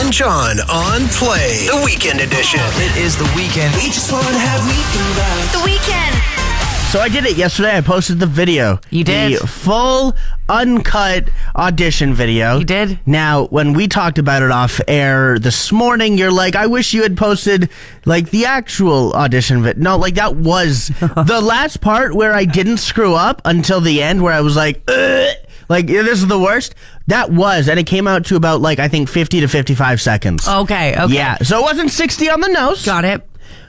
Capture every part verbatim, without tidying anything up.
and John on Play, the Weekend Edition. It is the weekend. We just want to have weekend vibes. The Weekend. So I did it yesterday. I posted the video. You did? The full, uncut audition video. You did? Now, when we talked about it off air this morning, you're like, I wish you had posted, like, the actual audition video. No, like, that was the last part where I didn't screw up until the end, where I was like, ugh, like, this is the worst. That was, and it came out to about, like, I think fifty to fifty-five seconds. Okay, okay. Yeah, so it wasn't sixty on the nose. Got it.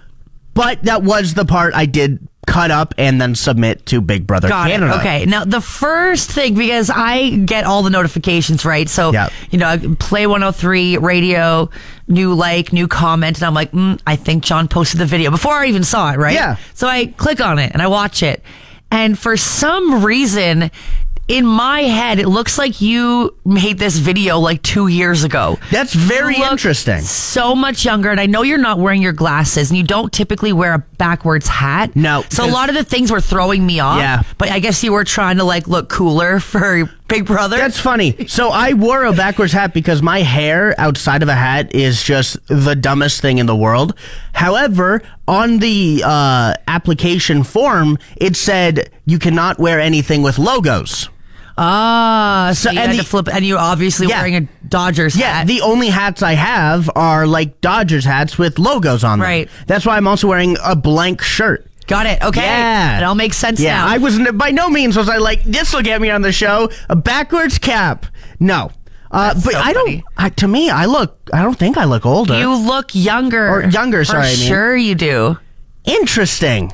But that was the part I did cut up and then submit to Big Brother Got Canada. it. Okay. Now, the first thing, because I get all the notifications, right? So, Yep. you know, Play one oh three radio, new like, new comment, and I'm like, mm, I think John posted the video before I even saw it, right? Yeah. So I click on it and I watch it. And for some reason, in my head, it looks like you made this video like two years ago. That's very You look interesting. So much younger, and I know you're not wearing your glasses, and you don't typically wear a backwards hat. No, So a lot of the things were throwing me off. Yeah. But I guess you were trying to like look cooler for Big Brother. That's funny. So I wore a backwards hat because my hair outside of a hat is just the dumbest thing in the world. However, on the uh, application form, it said you cannot wear anything with logos. ah, so, So- you and had the- to flip, and you're obviously Yeah. wearing a Dodgers Yeah, hat. the only hats I have are like Dodgers hats with logos on them. Right. That's why I'm also wearing a blank shirt. Got it. Okay. Yeah. It all makes sense Yeah, now. I wasn't, by no means was I like, this will get me on the show, a backwards cap. No. Uh, That's but so I don't, funny. I, to me, I look, I don't think I look older. You look younger. Or younger, For sorry, I mean. sure you do. Interesting.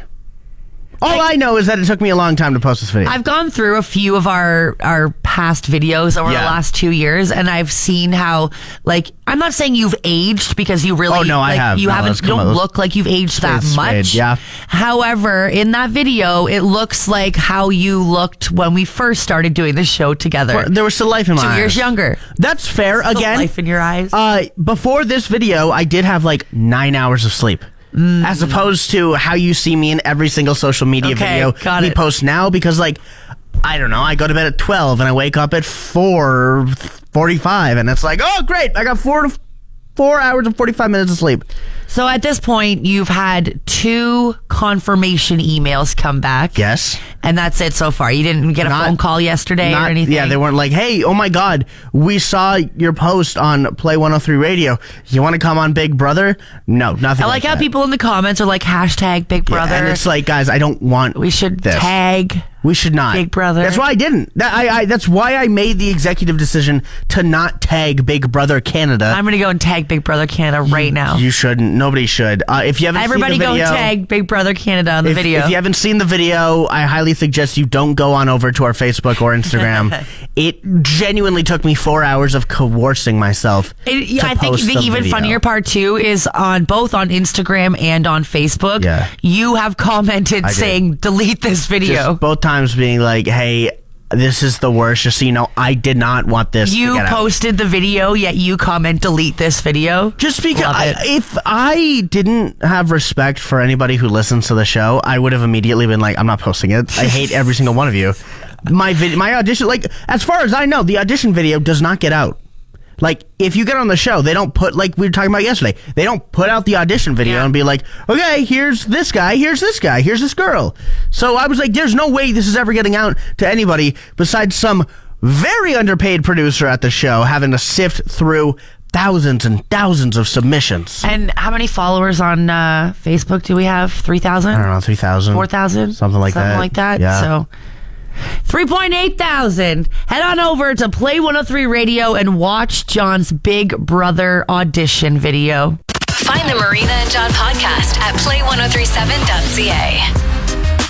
All I know is that it took me a long time to post this video. I've gone through a few of our our past videos over Yeah. the last two years, and I've seen how, like, I'm not saying you've aged because you really, Oh, no, I like, have. you No, haven't, let's you come don't on, let's- look like you've aged that It's much. straight, yeah. However, in that video, it looks like how you looked when we first started doing the show together. There was still life in my Two eyes. years younger. That's fair. Still Again, life in your eyes. Uh, before this video, I did have like nine hours of sleep. As opposed to how you see me in every single social media Okay, video got we it. post now, because like, I don't know, I go to bed at twelve and I wake up at four forty-five, and it's like, oh great, I got four to four hours and forty-five minutes of sleep. So at this point, you've had two confirmation emails come back. Yes. And that's it so far. You didn't get a Not- phone call yesterday Not- or anything? Yeah, they weren't like, hey, oh my God, we saw your post on Play one oh three Radio. You want to come on Big Brother? No, nothing. I like how that. people in the comments are like, hashtag Big Yeah, Brother. and it's like, guys, I don't want. we should this. tag. We should not. Big Brother. That's why I didn't. That, I, I, that's why I made the executive decision to not tag Big Brother Canada. I'm going to go and tag Big Brother Canada right now. You shouldn't. Nobody should. Uh, if you haven't Everybody seen the go video, tag Big Brother Canada on the if, video. if you haven't seen the video, I highly suggest you don't go on over to our Facebook or Instagram. It genuinely took me four hours of coercing myself. It- yeah, to I think post the the even video. funnier part too is on both on Instagram and on Facebook. Yeah. You have commented I did. saying delete this video. Just both times being like, hey, this is the worst. Just so you know, I did not want this to You get out. posted the video, yet you comment delete this video. Just because Love I, it. if I didn't have respect for anybody who listens to the show, I would have immediately been like, I'm not posting it. I hate every single one of you. My vid- my audition, like, as far as I know, the audition video does not get out. Like, if you get on the show, they don't put, like we were talking about yesterday, they don't put out the audition video Yeah. and be like, okay, here's this guy, here's this guy, here's this girl. So I was like, there's no way this is ever getting out to anybody besides some very underpaid producer at the show having to sift through thousands and thousands of submissions. And how many followers on uh, Facebook do we have? three thousand? I don't know, three thousand? four thousand? Something like Something that. like that. Yeah. So three point eight thousand. Head on over to Play one oh three Radio and watch John's Big Brother audition video. Find the Marina and John podcast at play ten thirty-seven dot c a.